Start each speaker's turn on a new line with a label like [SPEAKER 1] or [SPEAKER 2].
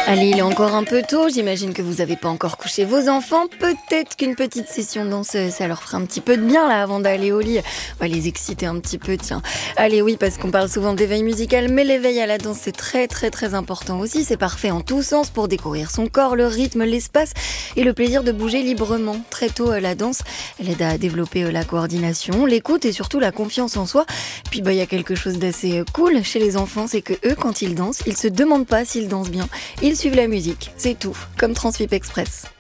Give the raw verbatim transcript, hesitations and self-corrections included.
[SPEAKER 1] Allez, il est encore un peu tôt, j'imagine que vous n'avez pas encore couché vos enfants. Peut-être qu'une petite session de danse, euh, ça leur fera un petit peu de bien là avant d'aller au lit. On va les exciter un petit peu, tiens. Allez, oui, parce qu'on parle souvent d'éveil musical, mais l'éveil à la danse, c'est très très très important aussi. C'est parfait en tous sens pour découvrir son corps, le rythme, l'espace et le plaisir de bouger librement. Très tôt, euh, la danse, elle aide à développer euh, la coordination, l'écoute et surtout la confiance en soi. Puis bah, il y a quelque chose d'assez euh, cool chez les enfants, c'est que eux, quand ils dansent, ils se demandent pas s'ils dansent bien. Ils suivent la musique, c'est tout, comme Transwip Express.